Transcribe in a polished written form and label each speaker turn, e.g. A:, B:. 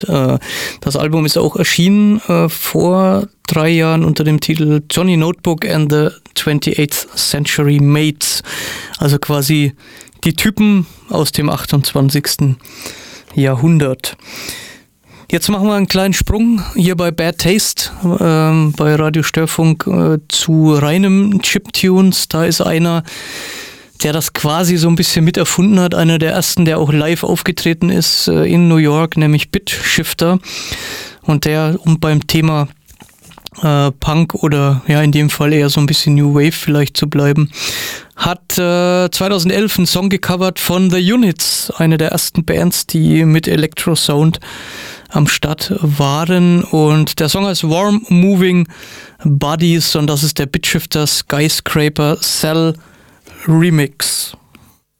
A: Das Album ist auch erschienen vor 3 Jahren unter dem Titel Johnny Notebook and the 28th Century Mates. Also quasi die Typen aus dem 28. Jahrhundert. Jetzt machen wir einen kleinen Sprung hier bei Bad Taste, bei Radio Störfunk zu reinem Chiptunes. Da ist einer, der das quasi so ein bisschen mit erfunden hat, einer der ersten, der auch live aufgetreten ist in New York, nämlich Bitshifter. Und der, um beim Thema Punk oder ja in dem Fall eher so ein bisschen New Wave vielleicht zu bleiben, hat 2011 einen Song gecovert von The Units, eine der ersten Bands, die mit Electro-Sound am Start waren. Und der Song heißt Warm Moving Bodies und das ist der Bitshifter Skyscraper Cell Remix.